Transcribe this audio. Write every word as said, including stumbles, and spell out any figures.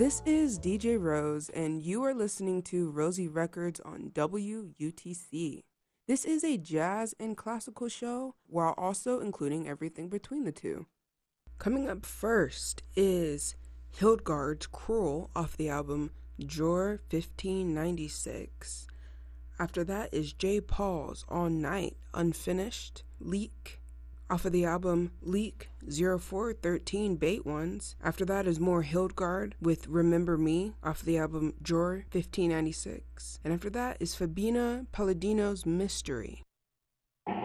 This is D J Rose, and you are listening to Rosie Records on W U T C. This is a jazz and classical show, while also including everything between the two. Coming up first is Hildegard's Cruel off the album Jor fifteen ninety-six. After that is J. Paul's All Night Unfinished, Leak off of the album Leak zero four thirteen Bait Ones. After that is more Hildegard with Remember Me off the album Jor fifteen ninety-six. And after that is Fabina Palladino's Mystery.